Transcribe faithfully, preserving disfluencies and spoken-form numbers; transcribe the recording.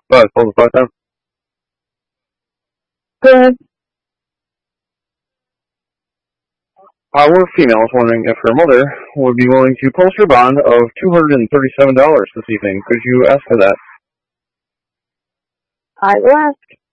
But close the down. Go ahead. Our female is wondering if her mother would be willing to post her bond of two hundred thirty-seven dollars this evening. Could you ask her that? I will ask.